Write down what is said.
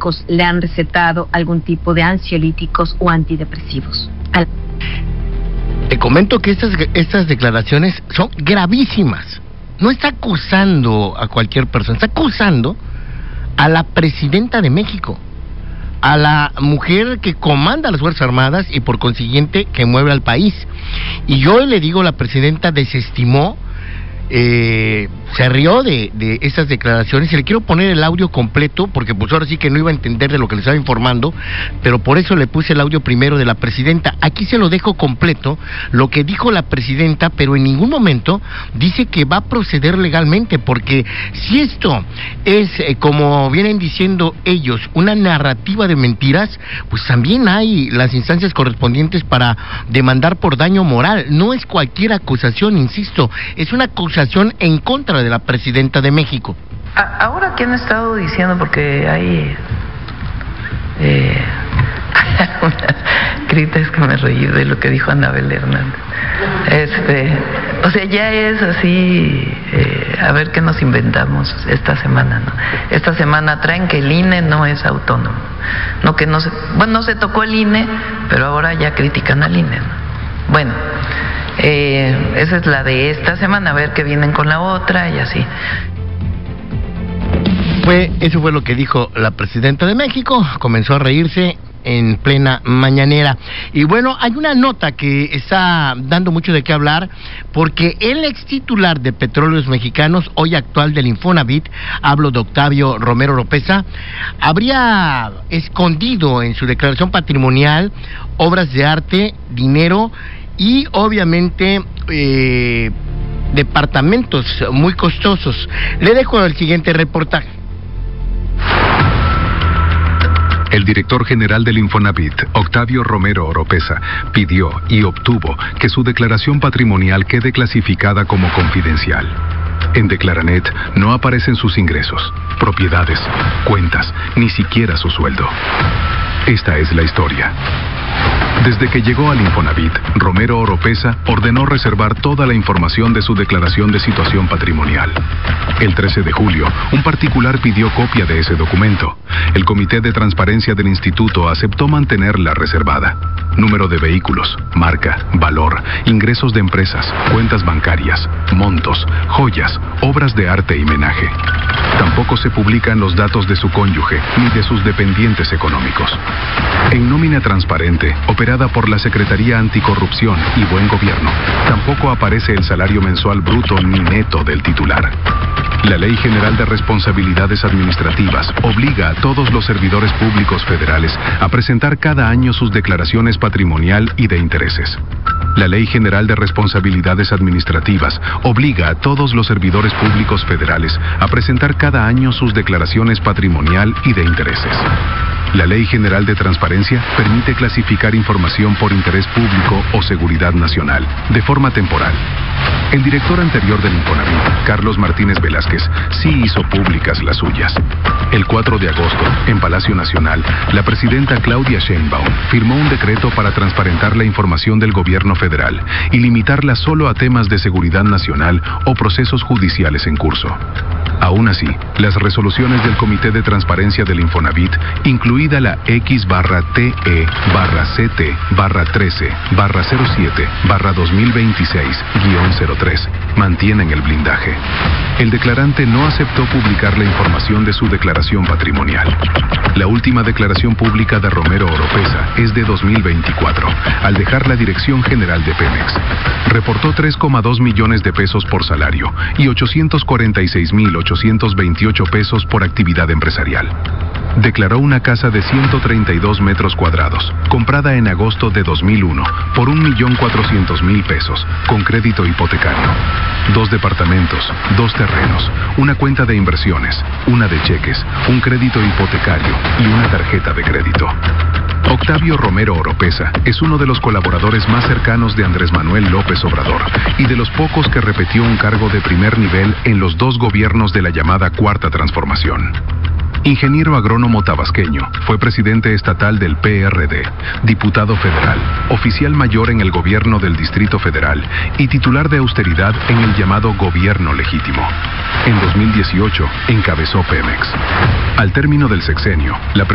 médicos le han recetado algún tipo de ansiolíticos o antidepresivos. Te comento que estas declaraciones son gravísimas. No está acusando a cualquier persona, está acusando a la presidenta de México, a la mujer que comanda las Fuerzas Armadas y por consiguiente que mueve al país. Y yo le digo, la presidenta desestimó, se rió de esas declaraciones, y le quiero poner el audio completo porque pues ahora sí que no iba a entender de lo que le estaba informando, pero por eso le puse el audio primero de la presidenta. Aquí se lo dejo completo, lo que dijo la presidenta, pero en ningún momento dice que va a proceder legalmente, porque si esto es, como vienen diciendo ellos, una narrativa de mentiras, pues también hay las instancias correspondientes para demandar por daño moral. No es cualquier acusación, insisto, es una acusación en contra de la presidenta de México. Ahora que han estado diciendo, porque hay algunas críticas que me reí de lo que dijo Anabel Hernández. O sea, ya es así, a ver qué nos inventamos esta semana, ¿no? Esta semana traen que el INE no es autónomo, no que no se, bueno, no se tocó el INE, pero ahora ya critican al INE, ¿no? Bueno, esa es la de esta semana, a ver qué vienen con la otra y así. Eso fue lo que dijo la presidenta de México, comenzó a reírse en plena mañanera. Y bueno, hay una nota que está dando mucho de qué hablar, porque el ex titular de Petróleos Mexicanos, hoy actual del Infonavit, hablo de Octavio Romero Oropeza, habría escondido en su declaración patrimonial obras de arte, dinero y obviamente departamentos muy costosos. Le dejo el siguiente reportaje. El director general del Infonavit, Octavio Romero Oropeza, pidió y obtuvo que su declaración patrimonial quede clasificada como confidencial. En Declaranet no aparecen sus ingresos, propiedades, cuentas, ni siquiera su sueldo. Esta es la historia. Desde que llegó al Infonavit, Romero Oropeza ordenó reservar toda la información de su declaración de situación patrimonial. El 13 de julio, un particular pidió copia de ese documento. El Comité de Transparencia del Instituto aceptó mantenerla reservada. Número de vehículos, marca, valor, ingresos de empresas, cuentas bancarias, montos, joyas, obras de arte y menaje. Tampoco se publican los datos de su cónyuge ni de sus dependientes económicos. En nómina transparente, operada por la Secretaría Anticorrupción y Buen Gobierno, tampoco aparece el salario mensual bruto ni neto del titular. La Ley General de Responsabilidades Administrativas obliga a todos los servidores públicos federales a presentar cada año sus declaraciones patrimonial y de intereses. La Ley General de Responsabilidades Administrativas obliga a todos los servidores públicos federales a presentar cada año sus declaraciones patrimonial y de intereses. La Ley General de Transparencia permite clasificar información por interés público o seguridad nacional, de forma temporal. El director anterior del Infonavit, Carlos Martínez Velázquez, sí hizo públicas las suyas. El 4 de agosto, en Palacio Nacional, la presidenta Claudia Sheinbaum firmó un decreto para transparentar la información del gobierno federal y limitarla solo a temas de seguridad nacional o procesos judiciales en curso. Aún así, las resoluciones del Comité de Transparencia del Infonavit, incluida la X-CT-CT-07-2026-03, mantienen el blindaje. El declarante no aceptó publicar la información de su declaración patrimonial. La última declaración pública de Romero Oropeza es de 2024, al dejar la Dirección General de Pemex. Reportó 3,2 millones de pesos por salario y 846,828 pesos por actividad empresarial. Declaró una casa de 132 metros cuadrados, comprada en agosto de 2001 por 1,400,000 pesos, con crédito hipotecario. 2 departamentos, 2 terrenos, una cuenta de inversiones, una de cheques, un crédito hipotecario y una tarjeta de crédito. Octavio Romero Oropeza es uno de los colaboradores más cercanos de Andrés Manuel López Obrador y de los pocos que repetió un cargo de primer nivel en los 2 gobiernos de la llamada Cuarta Transformación. Ingeniero agrónomo tabasqueño, fue presidente estatal del PRD, diputado federal, oficial mayor en el gobierno del Distrito Federal y titular de austeridad en el llamado Gobierno Legítimo. En 2018 encabezó Pemex. Al término del sexenio, la